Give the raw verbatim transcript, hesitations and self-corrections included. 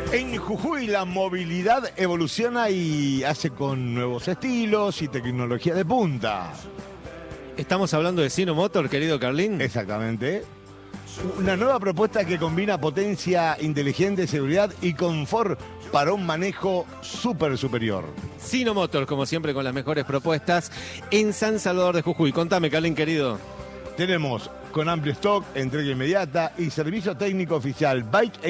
En Jujuy la movilidad evoluciona y hace con nuevos estilos y tecnología de punta. Estamos hablando de Sino Motor, querido Carlín. Exactamente. Una nueva propuesta que combina potencia inteligente, seguridad y confort para un manejo súper superior. Sino Motor, como siempre, con las mejores propuestas en San Salvador de Jujuy. Contame, Carlín, querido. Tenemos con amplio stock, entrega inmediata y servicio técnico oficial Bike